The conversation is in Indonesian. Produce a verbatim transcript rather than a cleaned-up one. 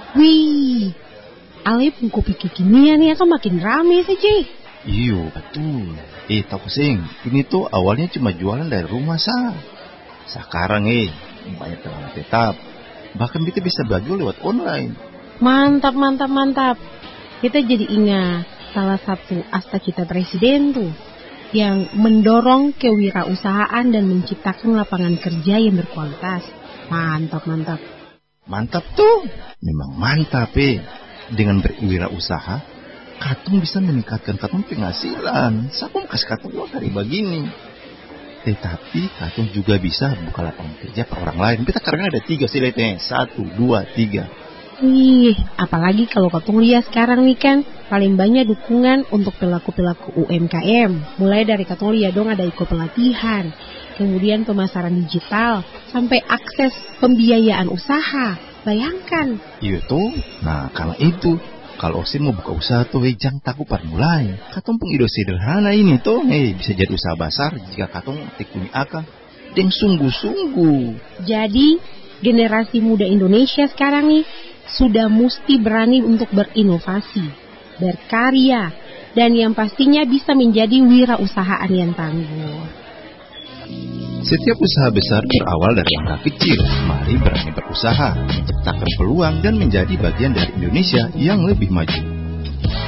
Wih, Ale pun kopi kekinian ya kan makin rame saja. Iyo, betul. Eh, tahu sing, ini tuh awalnya cuma jualan dari rumah sah. Sekarang eh, banyak pelanggan tetap. Bahkan kita bisa baju lewat online. Mantap, mantap, mantap. Kita jadi ingat salah satu asta cita presiden tuh, yang mendorong kewirausahaan dan menciptakan lapangan kerja yang berkualitas. Mantap, mantap. Mantap tuh. Memang mantap eh. Dengan berwirausaha, katong bisa meningkatkan katong penghasilan. Sapong kasih katong dua kali begini. Tetapi katong juga bisa buka lapangan kerja per orang lain. Kita karena ada tiga sih, lihatnya. Satu, dua, tiga. Wih, apalagi kalau katong lihat sekarang nih kan, paling banyak dukungan untuk pelaku-pelaku U M K M. Mulai dari katong lihat dong ada ikut pelatihan, kemudian pemasaran digital, sampai akses pembiayaan usaha. Bayangkan. Iya tuh. Nah, karena itu, kalau Osin mau buka usaha tuh, eh, jangan takut par mulai. Katong pun ide sederhana ini tuh, eh, bisa jadi usaha besar jika katong tekuni akal dan sungguh-sungguh. Jadi, generasi muda Indonesia sekarang nih, sudah mesti berani untuk berinovasi, berkarya, dan yang pastinya bisa menjadi wirausahaan yang tangguh. Setiap usaha besar berawal dari langkah kecil. Mari berani berusaha, menciptakan peluang dan menjadi bagian dari Indonesia yang lebih maju.